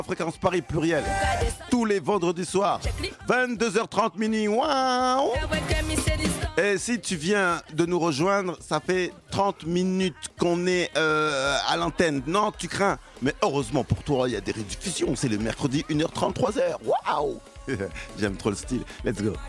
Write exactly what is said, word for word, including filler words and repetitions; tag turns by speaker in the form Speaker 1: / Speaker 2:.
Speaker 1: Fréquence Paris pluriel. Tous les vendredis soirs. vingt-deux heures trente minuit. Waouh! Et si tu viens de nous rejoindre, ça fait trente minutes qu'on est euh, à l'antenne. Non, tu crains. Mais heureusement pour toi, il y a des rediffusions. C'est le mercredi une heure trente, trois heures. Waouh! J'aime trop le style. Let's go.